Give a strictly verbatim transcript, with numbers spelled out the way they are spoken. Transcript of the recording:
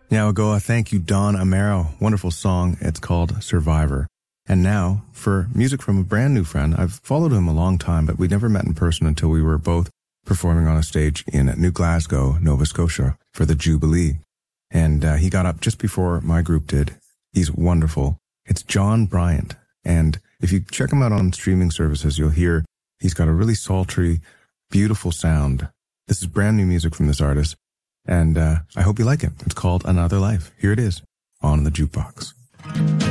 Now go, thank you, Don Amaro. Wonderful song. It's called Survivor. And now for music from a brand new friend. I've followed him a long time, but we never met in person until we were both performing on a stage in New Glasgow, Nova Scotia for the Jubilee. And uh, he got up just before my group did. He's wonderful. It's John Bryant. And if you check him out on streaming services, you'll hear he's got a really sultry, beautiful sound. This is brand new music from this artist. And uh, I hope you like it. It's called Another Life. Here it is on the Jukebox.